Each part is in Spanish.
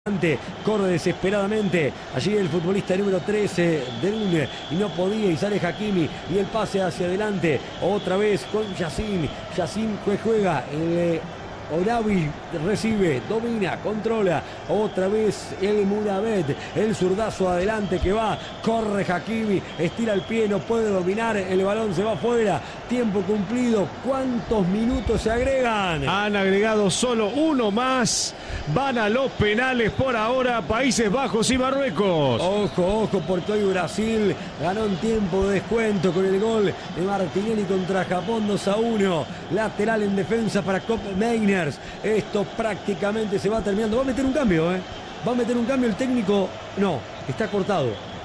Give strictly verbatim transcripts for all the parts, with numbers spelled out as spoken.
Corre desesperadamente allí el futbolista número trece Derun y no podía, y sale Hakimi y el pase hacia adelante otra vez con Yacine. Yacine que juega el eh, Orabi, recibe, domina, controla otra vez el Murabet, el zurdazo adelante que va, corre Hakimi, estira el pie, no puede dominar, el balón se va afuera, tiempo cumplido. ¿Cuántos minutos se agregan? Han agregado solo uno más, van a los penales por ahora Países Bajos y Marruecos. Ojo, ojo, porque hoy Brasil ganó en tiempo de descuento con el gol de Martinelli contra Japón, dos a uno, lateral en defensa para Kopp Meiners. Esto prácticamente se va terminando. Va a meter un cambio, ¿eh? Va a meter un cambio el técnico. No, está cortado.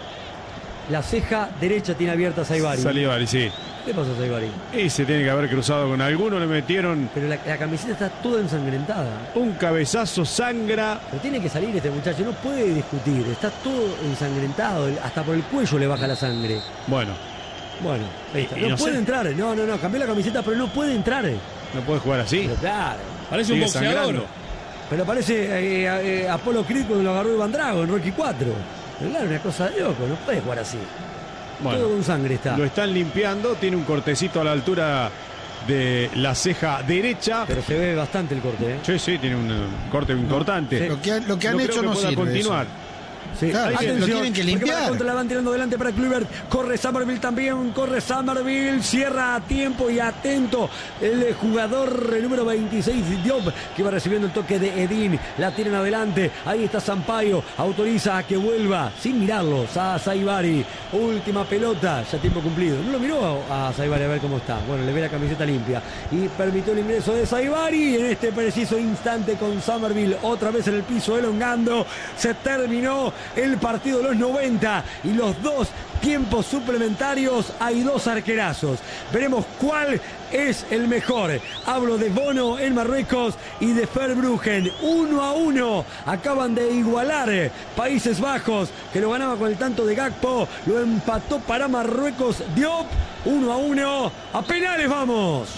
La ceja derecha tiene abierta a Saibari. Saibari, sí. ¿Qué pasó a Saibari? Y se tiene que haber cruzado con alguno, le metieron... Pero la, la camiseta está toda ensangrentada. Un cabezazo sangra. Pero tiene que salir este muchacho, no puede discutir. Está todo ensangrentado, hasta por el cuello le baja la sangre. Bueno. Bueno, ahí está. Y, y no, no puede sé. entrar, no, no, no, cambió la camiseta, pero no puede entrar. No puede jugar así. Pero claro. Parece Sigue un boxeador. sangrando. Pero parece eh, eh, Apolo Creed cuando lo agarró Iván Drago en Rocky cuatro. Pero claro, una cosa de loco, no puede jugar así. Bueno, todo con sangre está. Lo están limpiando, tiene un cortecito a la altura de la ceja derecha. Pero se ve bastante el corte, ¿eh? Sí, sí, tiene un uh, corte importante. Sí. Lo que, lo que han no hecho creo que no pueda sirve. continuar. Eso. Sí. Claro, Atención, lo tienen que porque limpiar. para contra la van tirando delante para Kluivert. Corre Summerville también, corre Summerville, cierra a tiempo y atento el jugador el número veintiséis, Diop, que va recibiendo el toque de Edín. La tienen adelante, ahí está Sampaio, autoriza a que vuelva, sin mirarlos, a Saibari. Última pelota, ya tiempo cumplido. No lo miró a Saibari a ver cómo está. Bueno, le ve la camiseta limpia y permitió el ingreso de Saibari en este preciso instante con Summerville. Otra vez en el piso elongando. Se terminó el partido de los noventa y los dos tiempos suplementarios. Hay dos arquerazos. Veremos cuál es el mejor. Hablo de Bono en Marruecos y de Verbruggen. Uno a uno. Acaban de igualar Países Bajos, que lo ganaba con el tanto de Gakpo. Lo empató para Marruecos Diop. Uno a uno. A penales vamos.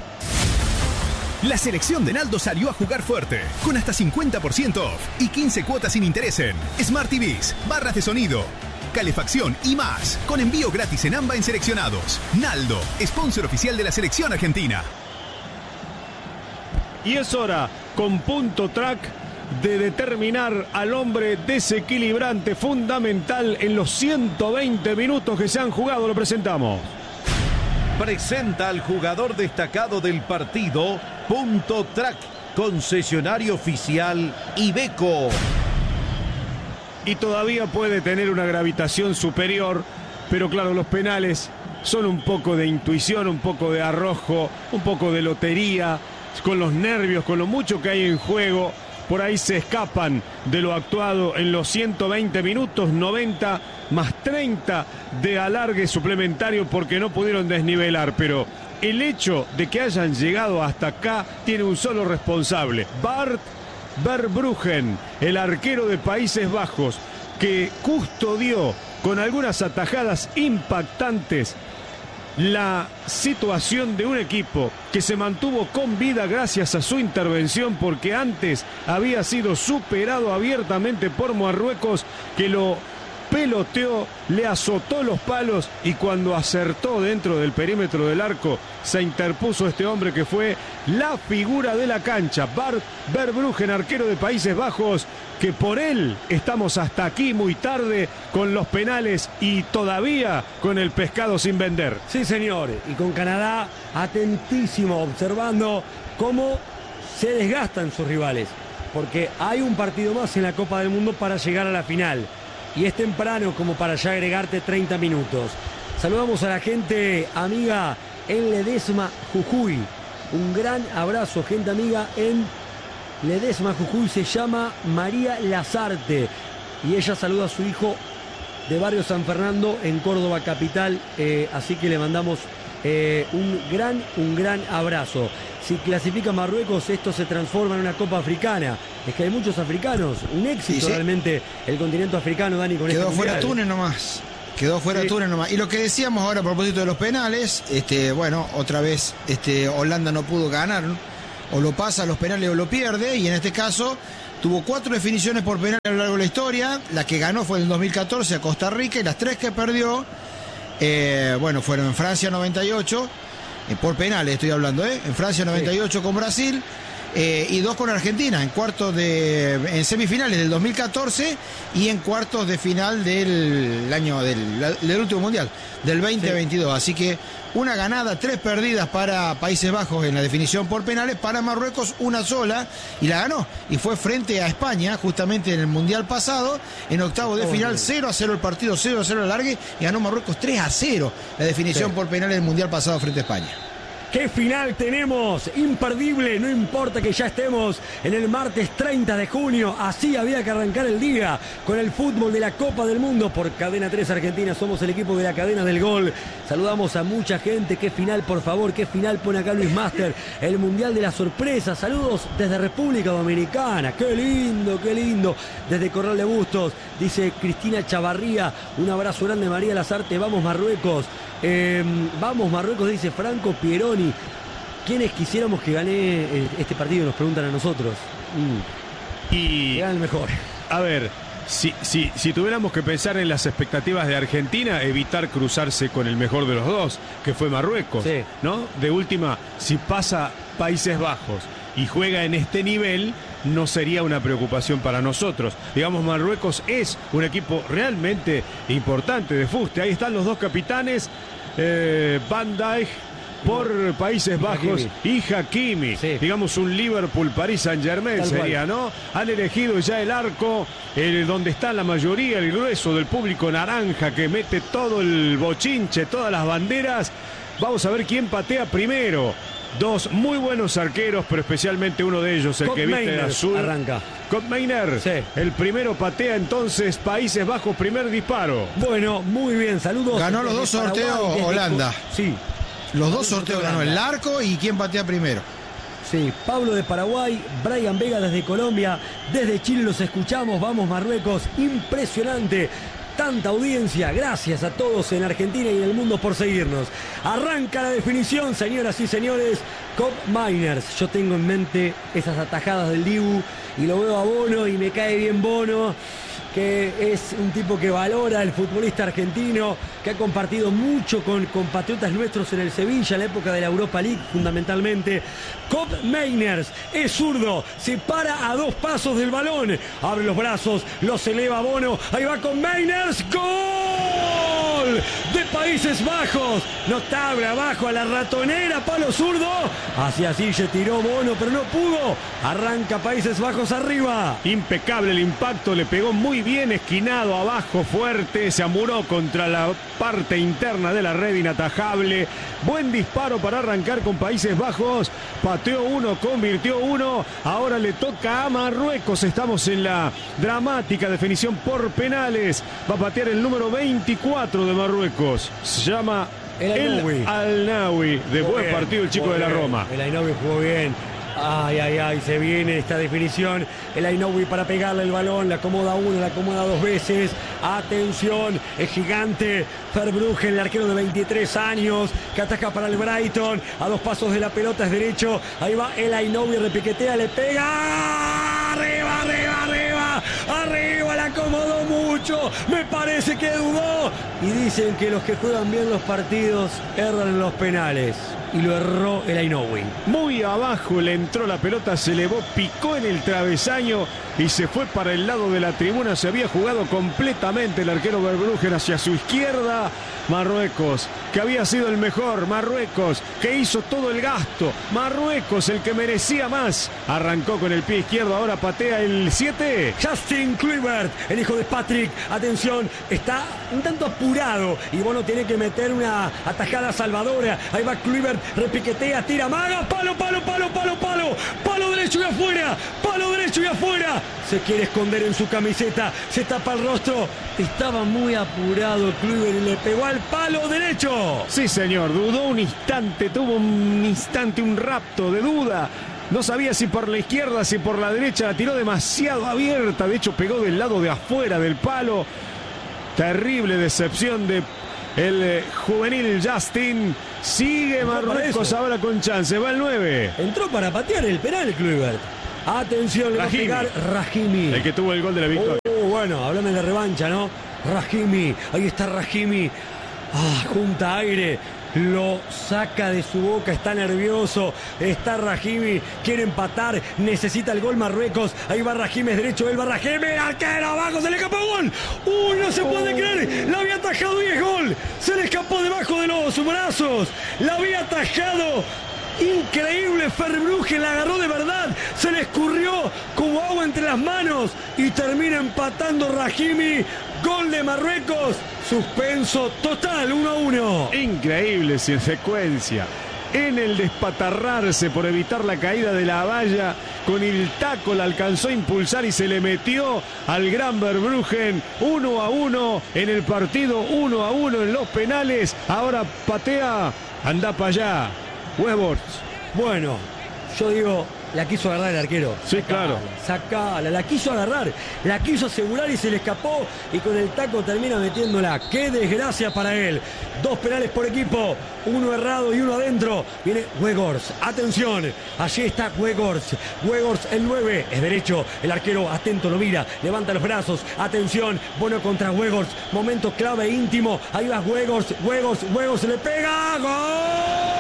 La selección de Naldo salió a jugar fuerte, con hasta cincuenta por ciento off y quince cuotas sin interés en Smart T Vs, barras de sonido, calefacción y más, con envío gratis en AMBA en seleccionados. Naldo, sponsor oficial de la selección argentina. Y es hora, con Punto Track, de determinar al hombre desequilibrante, fundamental en los ciento veinte minutos que se han jugado. Lo presentamos. Presenta al jugador destacado del partido, Punto Track, concesionario oficial Iveco. Y todavía puede tener una gravitación superior, pero claro, los penales son un poco de intuición, un poco de arrojo, un poco de lotería, con los nervios, con lo mucho que hay en juego. Por ahí se escapan de lo actuado en los ciento veinte minutos, noventa más treinta de alargue suplementario porque no pudieron desnivelar. Pero el hecho de que hayan llegado hasta acá tiene un solo responsable: Bart Verbruggen, el arquero de Países Bajos, que custodió con algunas atajadas impactantes la situación de un equipo que se mantuvo con vida gracias a su intervención, porque antes había sido superado abiertamente por Marruecos, que lo peloteó, le azotó los palos, y cuando acertó dentro del perímetro del arco se interpuso este hombre que fue la figura de la cancha, Bart Verbruggen, arquero de Países Bajos, que por él estamos hasta aquí muy tarde con los penales y todavía con el pescado sin vender. Sí, señor, y con Canadá atentísimo, observando cómo se desgastan sus rivales, porque hay un partido más en la Copa del Mundo para llegar a la final. Y es temprano como para ya agregarte treinta minutos. Saludamos a la gente amiga en Ledesma, Jujuy. Un gran abrazo, gente amiga en Ledesma, Jujuy. Se llama María Lazarte y ella saluda a su hijo de Barrio San Fernando en Córdoba capital. Eh, así que le mandamos eh, un gran, un gran abrazo. Si clasifica Marruecos, esto se transforma en una Copa Africana. Es que hay muchos africanos. Un éxito sí, sí. realmente el continente africano, Dani, con Quedó este fuera mundial. Túnez nomás. Quedó fuera Sí. Túnez nomás. Y lo que decíamos ahora a propósito de los penales, este, bueno, otra vez este, Holanda no pudo ganar. O lo pasa a los penales o lo pierde. Y en este caso, tuvo cuatro definiciones por penal a lo largo de la historia. La que ganó fue en el dos mil catorce a Costa Rica y las tres que perdió, eh, bueno, fueron en Francia noventa y ocho, eh, por penales estoy hablando, ¿eh? En Francia noventa y ocho sí. con Brasil. Eh, y dos con Argentina en cuartos de en semifinales del dos mil catorce y en cuartos de final del año del, del último mundial del veinte veintidós, sí. Así que una ganada, tres perdidas para Países Bajos en la definición por penales, para Marruecos una sola y la ganó, y fue frente a España justamente en el mundial pasado, en octavos de final, cero a cero el partido, cero a cero el alargue, y ganó Marruecos tres a cero la definición sí. por penales del mundial pasado frente a España. ¡Qué final tenemos! Imperdible, no importa que ya estemos en el martes treinta de junio, así había que arrancar el día con el fútbol de la Copa del Mundo por Cadena tres Argentina. Somos el equipo de la cadena del gol. Saludamos a mucha gente. ¡Qué final, por favor! ¡Qué final pone acá Luis Master! El Mundial de la Sorpresa. Saludos desde República Dominicana. ¡Qué lindo, qué lindo! Desde Corral de Bustos, dice Cristina Chavarría. Un abrazo grande, María Lazarte. Vamos, Marruecos. Eh, vamos, Marruecos, dice Franco Pieroni. ¿Quiénes quisiéramos que gane este partido? Nos preguntan a nosotros. Mm. Y el mejor. A ver, si, si, si tuviéramos que pensar en las expectativas de Argentina, evitar cruzarse con el mejor de los dos, que fue Marruecos, sí. ¿no? De última, si pasa Países Bajos y juega en este nivel, no sería una preocupación para nosotros. Digamos, Marruecos es un equipo realmente importante de fuste. Ahí están los dos capitanes, eh, Van Dijk por Países Bajos y Hakimi. Sí. Digamos, un Liverpool-Paris Saint-Germain Tal sería, cual. ¿no? Han elegido ya el arco, el, donde está la mayoría, el grueso del público naranja que mete todo el bochinche, todas las banderas. Vamos a ver quién patea primero. Dos muy buenos arqueros, pero especialmente uno de ellos, el Kopp que viste de azul. Arranca. Kopp Meiners. Sí. El primero patea entonces Países Bajos, primer disparo. Bueno, muy bien, saludos. Ganó los dos sorteos Holanda. Sí. Los dos sorteos ganó el arco y quién patea primero. Sí, Pablo de Paraguay, Brian Vega desde Colombia, desde Chile los escuchamos, vamos Marruecos, impresionante. Tanta audiencia, gracias a todos en Argentina y en el mundo por seguirnos. Arranca la definición, señoras y señores. Kopp Meiners, yo tengo en mente esas atajadas del Dibu y lo veo a Bono y me cae bien Bono, que es un tipo que valora el futbolista argentino, que ha compartido mucho con compatriotas nuestros en el Sevilla en la época de la Europa League fundamentalmente. Kopp Meiners es zurdo, se para a dos pasos del balón, abre los brazos, los eleva a Bono, ahí va con Meiners, ¡gol! De Países Bajos, notable abajo a la ratonera, palo zurdo, hacia así se tiró Bono pero no pudo, arranca Países Bajos arriba. Impecable el impacto, le pegó muy bien esquinado abajo, fuerte, se amuró contra la parte interna de la red, inatajable. Buen disparo para arrancar con Países Bajos, pateó uno, convirtió uno, ahora le toca a Marruecos. Estamos en la dramática definición por penales, va a patear el número veinticuatro de Marruecos, se llama El Al-Nawi. De buen bien, partido el chico de la Roma. El Al-Nawi jugó bien. Ay, ay, ay, se viene esta definición. El Al-Nawi para pegarle el balón, la acomoda una, la acomoda dos veces. Atención, es gigante. Verbruggen, el arquero de veintitrés años, que ataca para el Brighton. A dos pasos de la pelota, es derecho. Ahí va el Al-Nawi, repiquetea, le pega. Arriba, arriba, arriba. Arriba, la acomodó mucho. Me parece que dudó. Y dicen que los que juegan bien los partidos erran en los penales. Y lo erró el Al-Nawi. Muy abajo le entró la pelota, se elevó, picó en el travesaño y se fue para el lado de la tribuna. Se había jugado completamente el arquero Verbruggen hacia su izquierda. Marruecos, que había sido el mejor. Marruecos, que hizo todo el gasto. Marruecos, el que merecía más. Arrancó con el pie izquierdo, ahora patea el siete. Justin Kluivert, el hijo de Patrick. Atención, está un tanto apurado y Bono tiene que meter una atajada salvadora. Ahí va Kluivert, repiquetea, tira, maga, palo, palo, palo, palo, palo, palo derecho y afuera, palo derecho y afuera. Se quiere esconder en su camiseta, se tapa el rostro. Estaba muy apurado Kluivert y le pegó al palo derecho. Sí, señor, dudó un instante, tuvo un instante, un rapto de duda. No sabía si por la izquierda, si por la derecha, la tiró demasiado abierta. De hecho, pegó del lado de afuera del palo. Terrible decepción de el eh, juvenil Justin. Sigue Marruecos ahora con chance. Va el nueve. Entró para patear el penal Kluivert. Atención, le va a Rahimi. pegar Rahimi. El que tuvo el gol de la victoria. Oh, bueno, háblame de revancha, ¿no? Rahimi, ahí está Rahimi. Ah, junta aire. Lo saca de su boca, está nervioso, está Rahimi, quiere empatar, necesita el gol Marruecos, ahí va Rahimi, es derecho, él va Rahimi, arquero abajo, se le escapó gol, uy, no se puede creer, la había atajado y es gol, se le escapó debajo de los brazos, la había atajado. Increíble, Verbruggen la agarró de verdad, se le escurrió como agua entre las manos y termina empatando Rahimi, gol de Marruecos, suspenso total, uno a uno. Increíble secuencia. En el despatarrarse por evitar la caída de la valla, con el taco la alcanzó a impulsar y se le metió al gran Verbruggen. Uno a uno en el partido, uno a uno en los penales. Ahora patea, anda para allá. Weghorst. Bueno, yo digo, la quiso agarrar el arquero. Sí, claro. Sacala, la quiso agarrar, la quiso asegurar y se le escapó y con el taco termina metiéndola. ¡Qué desgracia para él! Dos penales por equipo, uno errado y uno adentro. Viene Weghorst, atención, allí está Weghorst. Weghorst el nueve, es derecho, el arquero atento lo mira, levanta los brazos, atención, Bono contra Weghorst, momento clave íntimo, ahí va Weghorst, Weghorst, Weghorst le pega, ¡gol!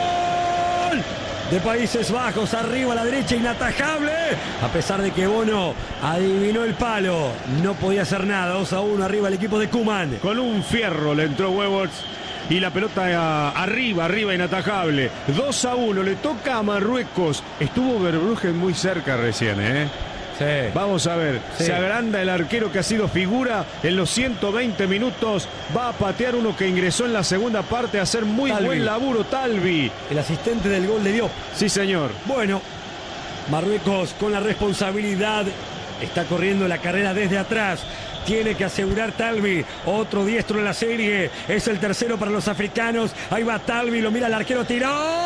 De Países Bajos, arriba a la derecha, inatajable. A pesar de que Bono adivinó el palo, no podía hacer nada. dos a uno arriba el equipo de Koeman. Con un fierro le entró Weghorst y la pelota a, arriba, arriba, inatajable. dos a uno, le toca a Marruecos. Estuvo Verbruggen muy cerca recién, ¿eh? Sí. Vamos a ver, Sí. se agranda el arquero que ha sido figura en los ciento veinte minutos. Va a patear uno que ingresó en la segunda parte a hacer muy Talvi. buen laburo, Talvi. El asistente del gol de Diop. Sí, señor. Bueno, Marruecos con la responsabilidad. Está corriendo la carrera desde atrás. Tiene que asegurar Talvi. Otro diestro en la serie. Es el tercero para los africanos. Ahí va Talvi. Lo mira el arquero. ¡Tiró!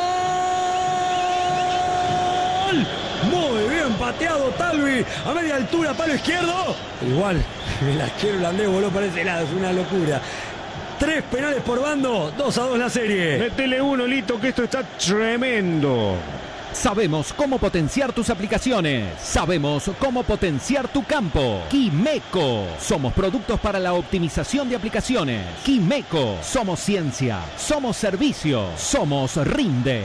Muy bien pateado Talvi. A media altura, palo izquierdo. Igual, el arquero holandés voló para ese lado. Es una locura. Tres penales por bando. dos a dos la serie. Métele uno, Lito, que esto está tremendo. Sabemos cómo potenciar tus aplicaciones. Sabemos cómo potenciar tu campo. Quimeco. Somos productos para la optimización de aplicaciones. Quimeco. Somos ciencia. Somos servicio. Somos Rinde.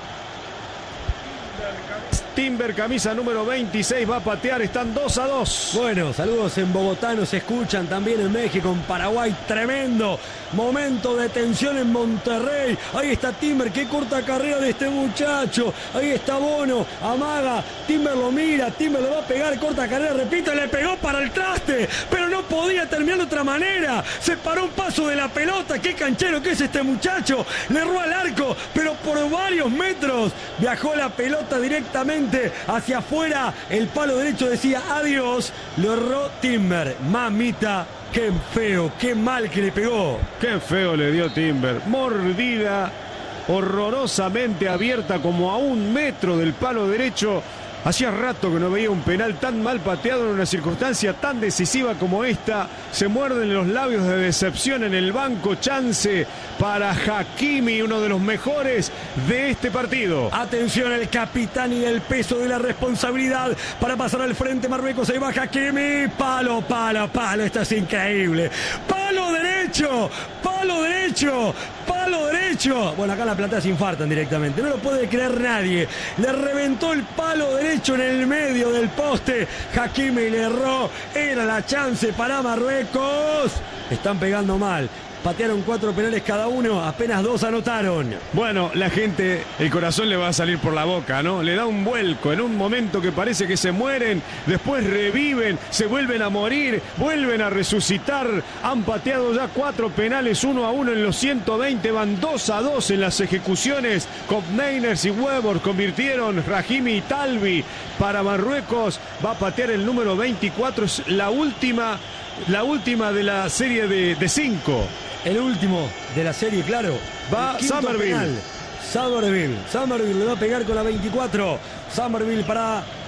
Timber, camisa número veintiséis, va a patear. Están dos a dos. Bueno, saludos en Bogotá, nos escuchan también en México, en Paraguay, tremendo momento de tensión en Monterrey. Ahí está Timber, qué corta carrera de este muchacho. Ahí está Bono, amaga, Timber lo mira, Timber le va a pegar, corta carrera, repito, le pegó para el traste, pero no podía terminar de otra manera. Se paró un paso de la pelota, qué canchero que es este muchacho. Le erró al arco, pero por varios metros viajó la pelota directamente hacia afuera. El palo derecho decía adiós. Lo erró Timber. Mamita, qué feo, qué mal que le pegó. Qué feo le dio Timber. Mordida horrorosamente abierta como a un metro del palo derecho. Hacía rato que no veía un penal tan mal pateado en una circunstancia tan decisiva como esta. Se muerden los labios de decepción en el banco. Chance para Hakimi, uno de los mejores de este partido. Atención, el capitán y el peso de la responsabilidad para pasar al frente Marruecos. Ahí va Hakimi. Palo, palo, palo. Esto es increíble. Palo derecho, palo derecho, palo derecho. Bueno, acá la platea se infartan directamente. No lo puede creer nadie. Le reventó el palo derecho en el medio del poste. Hakimi le erró. Era la chance para Marruecos. Están pegando mal. Patearon cuatro penales cada uno, apenas dos anotaron. Bueno, la gente, el corazón le va a salir por la boca, ¿no? Le da un vuelco en un momento que parece que se mueren, después reviven, se vuelven a morir, vuelven a resucitar. Han pateado ya cuatro penales, uno a uno en los ciento veinte, van dos a dos en las ejecuciones. Kopneiners y Weghorst convirtieron, Rahimi y Talvi para Marruecos. Va a patear el número veinticuatro, es la última, la última de la serie de, de cinco. El último de la serie, claro. Va Summerville. Summerville. Summerville le va a pegar con la veinticuatro. Summerville para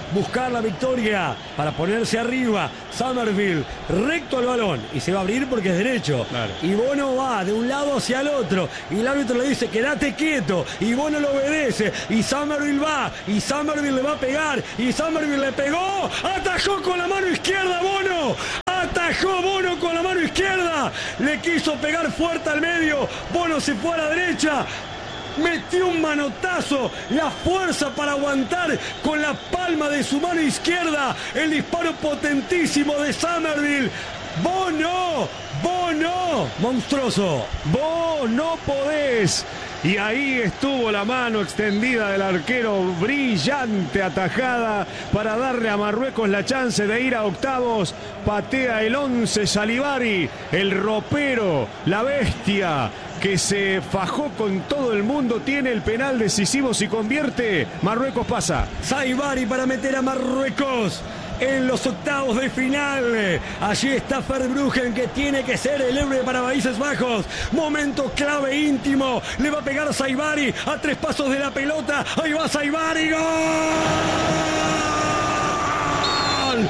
buscar la victoria para ponerse arriba. Summerville recto al balón y se va a abrir porque es derecho. Claro. Y Bono va de un lado hacia el otro y el árbitro le dice quédate quieto y Bono lo obedece y Summerville va y Summerville le va a pegar y Summerville le pegó, atajó con la mano izquierda Bono, atajó Bono con la mano izquierda, le quiso pegar fuerte al medio, Bono se fue a la derecha, metió un manotazo, la fuerza para aguantar con la palma de su mano izquierda el disparo potentísimo de Summerville. Bono, Bono, monstruoso. Vos no podés. Y ahí estuvo la mano extendida del arquero, brillante atajada para darle a Marruecos la chance de ir a octavos. Patea el once Salivari, el ropero, la bestia que se fajó con todo el mundo, tiene el penal decisivo, si convierte, Marruecos pasa. Salivari para meter a Marruecos en los octavos de final. Allí está Verbruggen, que tiene que ser el héroe para Países Bajos. Momento clave íntimo. Le va a pegar Salivari a tres pasos de la pelota. Ahí va Salivari. ¡Gol! ¡Gol!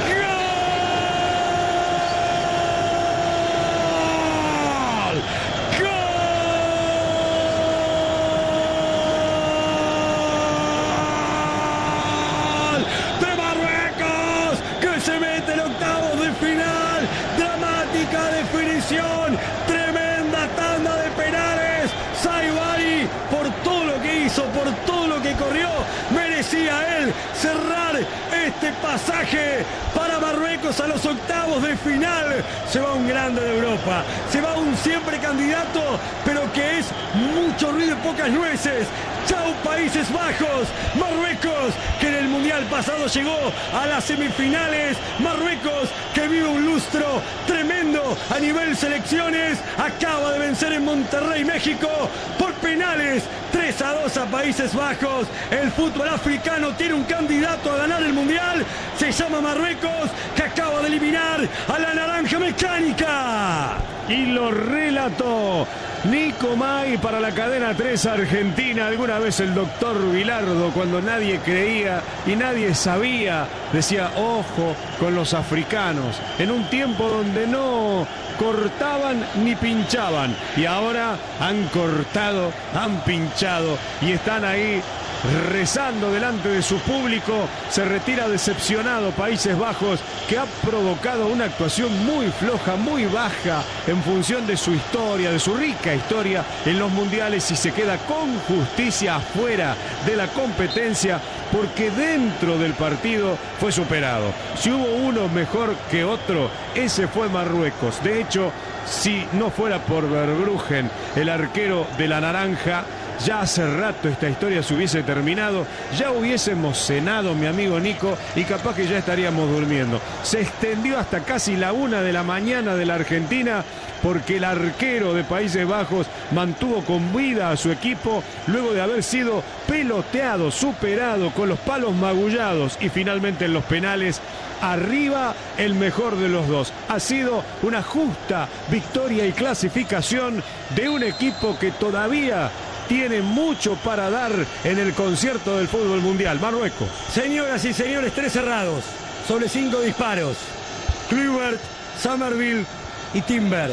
Se mete en octavos de final, dramática definición, tremenda tanda de penales. Salivari, por todo lo que hizo, por todo lo que corrió, merecía él cerrar este pasaje para Marruecos a los octavos de final. Se va un grande de Europa, se va un siempre candidato, pero que es mucho ruido y pocas nueces. Chau Países Bajos, Marruecos que en el Mundial pasado llegó a las semifinales, Marruecos que vive un lustro tremendo a nivel selecciones, acaba de vencer en Monterrey, México por penales, tres a dos a Países Bajos. El fútbol africano tiene un candidato a ganar el Mundial, se llama Marruecos, que acaba de eliminar a la Naranja Mecánica. Y lo relató Nico May para la cadena tres Argentina. Alguna vez el doctor Bilardo, cuando nadie creía y nadie sabía, decía ojo con los africanos, en un tiempo donde no cortaban ni pinchaban, y ahora han cortado, han pinchado y están ahí rezando delante de su público. Se retira decepcionado Países Bajos, que ha provocado una actuación muy floja, muy baja en función de su historia, de su rica historia en los mundiales, y se queda con justicia afuera de la competencia porque dentro del partido fue superado. Si hubo uno mejor que otro, ese fue Marruecos. De hecho, si no fuera por Verbruggen, el arquero de la naranja, ya hace rato esta historia se hubiese terminado, ya hubiésemos cenado, mi amigo Nico, y capaz que ya estaríamos durmiendo. Se extendió hasta casi la una de la mañana de la Argentina, porque el arquero de Países Bajos mantuvo con vida a su equipo luego de haber sido peloteado, superado, con los palos magullados y finalmente en los penales. Arriba el mejor de los dos. Ha sido una justa victoria y clasificación de un equipo que todavía tiene mucho para dar en el concierto del fútbol mundial. Marruecos. Señoras y señores, tres cerrados sobre cinco disparos. Kluivert, Summerville y Timber.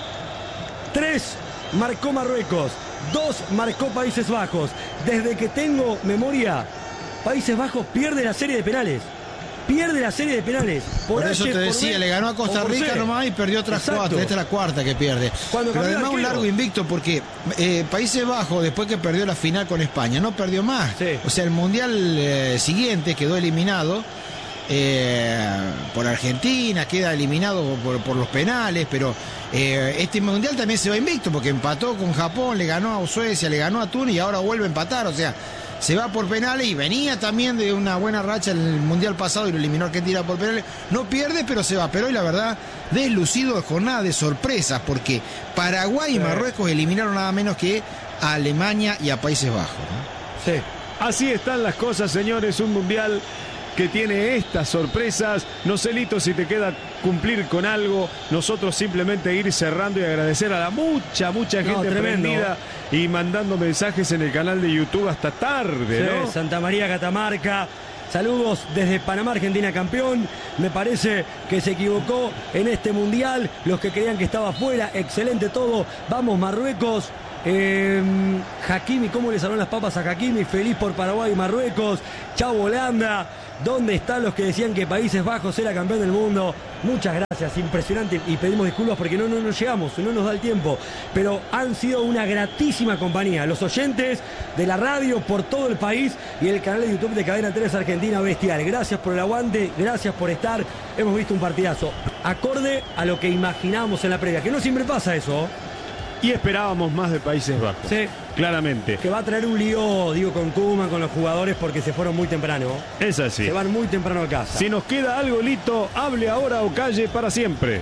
Tres marcó Marruecos, dos marcó Países Bajos. Desde que tengo memoria, Países Bajos pierde la serie de penales. Pierde la serie de penales. Por, por eso H, te decía, B, le ganó a Costa Rica nomás y perdió otras Exacto. cuatro. Esta es la cuarta que pierde. Cuando Pero además un largo invicto, porque eh, Países Bajos, después que perdió la final con España, no perdió más. Sí. O sea, el Mundial eh, siguiente quedó eliminado eh, por Argentina, queda eliminado por, por los penales, pero eh, este Mundial también se va invicto, porque empató con Japón, le ganó a Suecia, le ganó a Túnez y ahora vuelve a empatar. O sea, se va por penales y venía también de una buena racha en el Mundial pasado y lo eliminó Argentina por penales. No pierde, pero se va. Pero hoy, la verdad, deslucido, de jornada de sorpresas, porque Paraguay y Marruecos eliminaron nada menos que a Alemania y a Países Bajos, ¿no? Sí. Así están las cosas, señores. Un mundial que tiene estas sorpresas. No sé, Lito, si te queda cumplir con algo. Nosotros simplemente ir cerrando y agradecer a la mucha, mucha gente No, tremendo. prendida y mandando mensajes en el canal de YouTube hasta tarde, Sí, ¿no? Santa María, Catamarca, Saludos desde Panamá, Argentina campeón. Me parece que se equivocó en este mundial. Los que creían que estaba fuera, excelente todo. Vamos Marruecos. Eh, Hakimi, ¿cómo le salieron las papas a Hakimi? Feliz por Paraguay y Marruecos. Chau Holanda. ¿Dónde están los que decían que Países Bajos era campeón del mundo? Muchas gracias, impresionante. Y pedimos disculpas porque no, no, no llegamos, no nos da el tiempo. Pero han sido una gratísima compañía. Los oyentes de la radio por todo el país y el canal de YouTube de Cadena tres Argentina Bestial. Gracias por el aguante, gracias por estar. Hemos visto un partidazo acorde a lo que imaginábamos en la previa, que no siempre pasa eso. Y esperábamos más de Países Bajos. Sí. Claramente. Que va a traer un lío, digo, con Koeman, con los jugadores, porque se fueron muy temprano. Es así. Se van muy temprano a casa. Si nos queda algo, Lito, hable ahora o calle para siempre.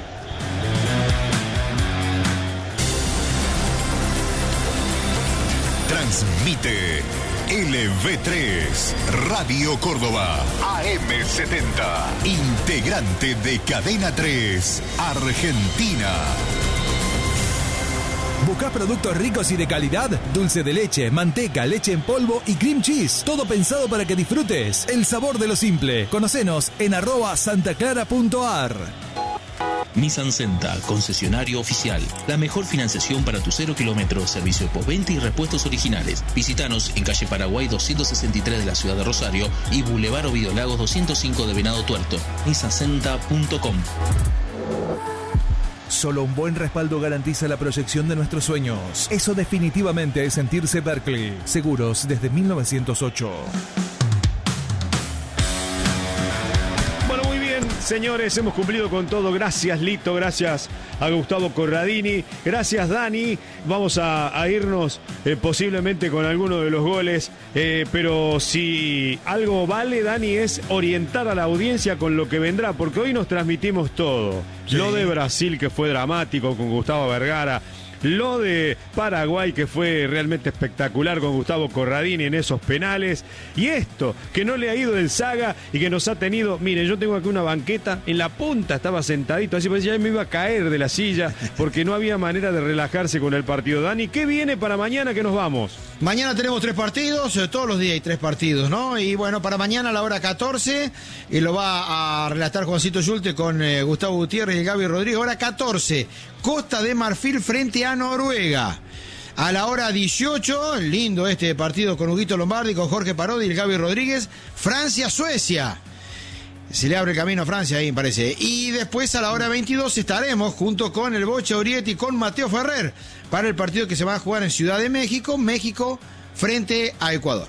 Transmite L V tres, Radio Córdoba, A M setenta, integrante de Cadena tres, Argentina. ¿Buscás productos ricos y de calidad? Dulce de leche, manteca, leche en polvo y cream cheese. Todo pensado para que disfrutes el sabor de lo simple. Conocenos en arroba santaclara.ar. Nissan Senta, concesionario oficial. La mejor financiación para tu cero kilómetros, servicio postventa y repuestos originales. Visítanos en calle Paraguay doscientos sesenta y tres de la ciudad de Rosario y Boulevard Ovidio Lagos doscientos cinco de Venado Tuerto. nissan senta punto com. Solo un buen respaldo garantiza la proyección de nuestros sueños. Eso definitivamente es sentirse Berkeley. Seguros desde mil novecientos ocho. Bueno, muy bien, señores, hemos cumplido con todo. Gracias, Lito, gracias a Gustavo Corradini, gracias, Dani. Vamos a, a irnos eh, posiblemente con alguno de los goles, eh, pero si algo vale, Dani, es orientar a la audiencia con lo que vendrá, porque hoy nos transmitimos todo. Sí. Lo de Brasil, que fue dramático con Gustavo Vergara. Lo de Paraguay, que fue realmente espectacular con Gustavo Corradini en esos penales. Y esto, que no le ha ido el Saga y que nos ha tenido... Miren, yo tengo aquí una banqueta, en la punta estaba sentadito, así parecía que me iba a caer de la silla, porque no había manera de relajarse con el partido. Dani, ¿qué viene para mañana que nos vamos? Mañana tenemos tres partidos, todos los días hay tres partidos, ¿no? Y bueno, para mañana a la hora catorce, y lo va a relatar Juancito Schulte con eh, Gustavo Gutiérrez y Gaby Rodríguez. Hora catorce, Costa de Marfil frente a Noruega. A la hora dieciocho, lindo este partido con Huguito Lombardi, con Jorge Parodi y el Gaby Rodríguez, Francia-Suecia. Se le abre el camino a Francia ahí, me parece. Y después a la hora veintidós estaremos junto con el Bocha Urietti y con Mateo Ferrer para el partido que se va a jugar en Ciudad de México, México frente a Ecuador.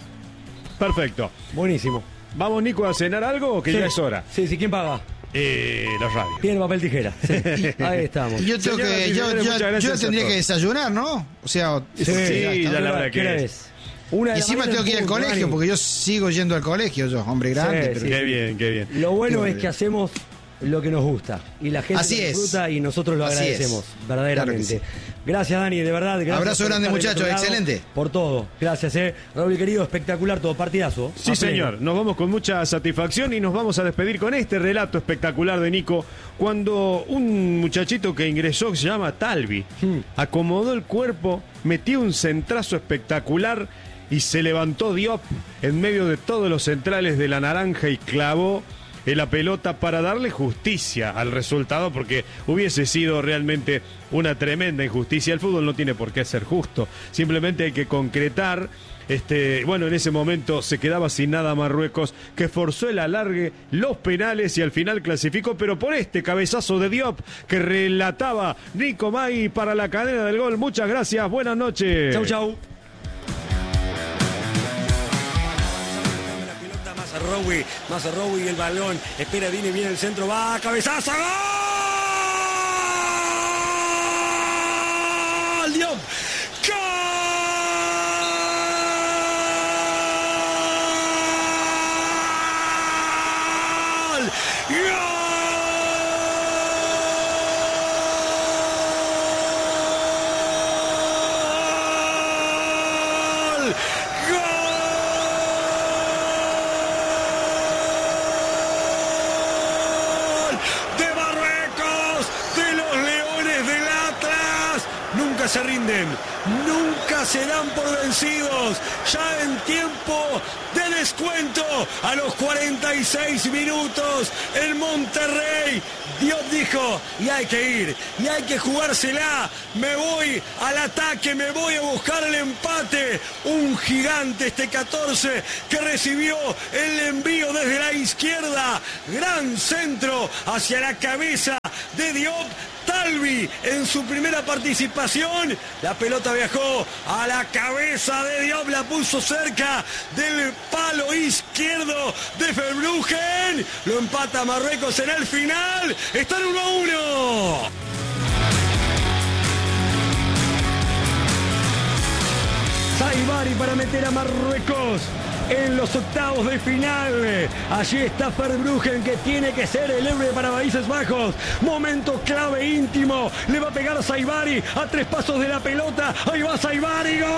Perfecto. Buenísimo. ¿Vamos, Nico, a cenar algo o que sí. ya es hora? Sí, sí, ¿quién paga? Eh, la radio. Piedra, papel, tijera. Sí. Ahí estamos. Y yo tengo Señoras que, y yo, señores, yo, muchas gracias yo tendría a que todos. desayunar, ¿no? O sea, Sí, ya la verdad ¿Qué hora que es. es? Una de y la encima mañana tengo que ir al en punto, colegio, Dani. porque yo sigo yendo al colegio, yo, hombre grande. Sí, pero... sí. Qué bien, qué bien. Lo bueno Qué es que hacemos lo que nos gusta y la gente Así lo es. disfruta y nosotros lo Así agradecemos, es. verdaderamente. Claro que sí. Gracias, Dani, de verdad. Gracias Abrazo por grande, estar del muchachos, otro lado, excelente. Por todo. Gracias, eh. Raúl, querido, espectacular todo, partidazo. Sí, A señor. pleno. Nos vamos con mucha satisfacción y nos vamos a despedir con este relato espectacular de Nico. Cuando un muchachito que ingresó, que se llama Talvi, Hmm. acomodó el cuerpo, metió un centrazo espectacular y se levantó Diop en medio de todos los centrales de la naranja y clavó en la pelota para darle justicia al resultado, porque hubiese sido realmente una tremenda injusticia. El fútbol no tiene por qué ser justo, simplemente hay que concretar. Este, bueno, en ese momento se quedaba sin nada Marruecos, que forzó el alargue, los penales y al final clasificó, pero por este cabezazo de Diop que relataba Nico May para la cadena del gol. Muchas gracias, buenas noches. Chau, chau. Mazarrowi, Mazarrowi el balón, espera, viene bien el centro, va, cabezazo, ¡gol! ¡Dios! ¡Gol! ¡Gol! se rinden, nunca se dan por vencidos. Ya en tiempo de descuento, a los cuarenta y seis minutos, en Monterrey, Dios dijo, y hay que ir, y hay que jugársela. Me voy al ataque, me voy a buscar el empate. Un gigante este catorce que recibió el envío desde la izquierda. Gran centro hacia la cabeza de Diop. Talvi en su primera participación, la pelota viajó a la cabeza de Diop, la puso cerca del palo izquierdo de Verbruggen, lo empata Marruecos en el final, están uno a uno. Saibari para meter a Marruecos en los octavos de final. Allí está Verbruggen, que tiene que ser el héroe para Países Bajos. Momento clave íntimo. Le va a pegar a Saibari a tres pasos de la pelota. Ahí va Saibari. ¡Gol!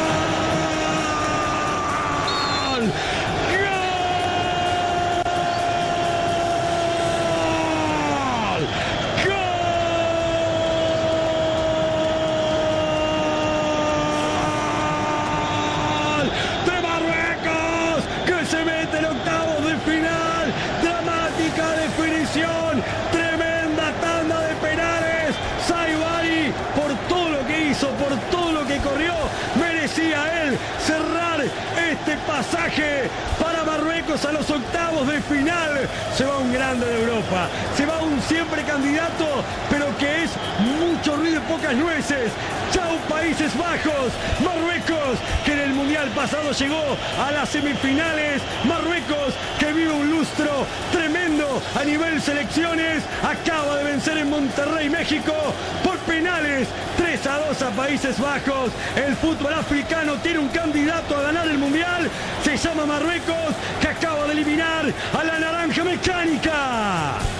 Tremenda tanda de penales. Saibari, por todo lo que hizo, por todo lo que corrió, merecía él cerrar este pasaje para Marruecos a los octavos de final. Se va un grande de Europa, se va un siempre candidato, pero que es mucho ruido y pocas nueces. Chau Países Bajos. Marruecos, que en el Mundial pasado llegó a las semifinales. Marruecos, que vive un lustro tremendo a nivel selecciones, acaba de vencer en Monterrey, México, por penales. tres a dos a Países Bajos. El fútbol africano tiene un candidato a ganar el Mundial. Se llama Marruecos, que acaba de eliminar a la Naranja Mecánica.